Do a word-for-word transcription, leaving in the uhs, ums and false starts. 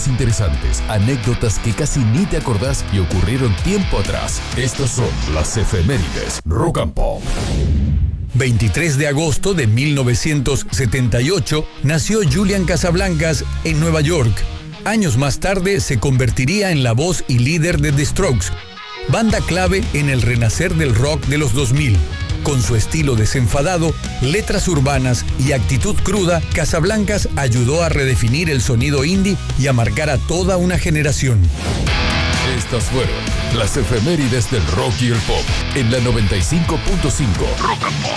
Historias interesantes, anécdotas que casi ni te acordás y ocurrieron tiempo atrás. Estas son las efemérides Rock and Pop. veintitrés de agosto de mil novecientos setenta y ocho nació Julian Casablancas en Nueva York. Años más tarde se convertiría en la voz y líder de The Strokes, banda clave en el renacer del rock de los dos mil. Con su estilo desenfadado, letras urbanas y actitud cruda, Casablancas ayudó a redefinir el sonido indie y a marcar a toda una generación. Estas fueron las efemérides del rock y el pop en la noventa y cinco punto cinco Rock and Pop.